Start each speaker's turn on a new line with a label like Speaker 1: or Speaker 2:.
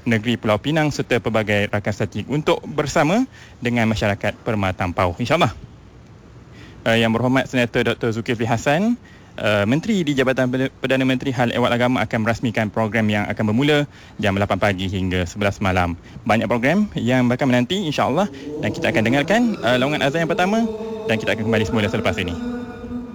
Speaker 1: Negeri Pulau Pinang serta pelbagai rakan statik untuk bersama dengan masyarakat Permatampau, insyaAllah. Yang berhormat Senator Dr. Zulkifli Hassan, Menteri di Jabatan Perdana Menteri Hal Ehwal Agama akan merasmikan program yang akan bermula jam 8 pagi hingga 11 malam. Banyak program yang bakal menanti, insyaAllah, dan kita akan dengarkan laungan azan yang pertama dan kita akan kembali semula selepas ini.